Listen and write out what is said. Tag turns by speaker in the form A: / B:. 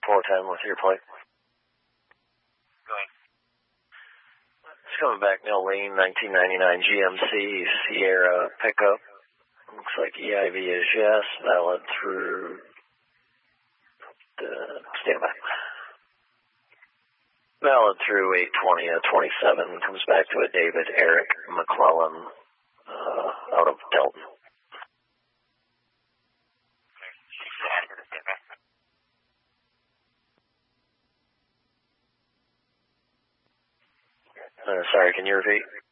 A: 410 with your plate.
B: Going.
A: It's coming back, Mill Lane, 1999 GMC Sierra pickup. Looks like EIV is yes, valid through stand by. Valid through 8/20/27. Comes back to a David Eric McClellan out of Delton. Sorry, can you repeat?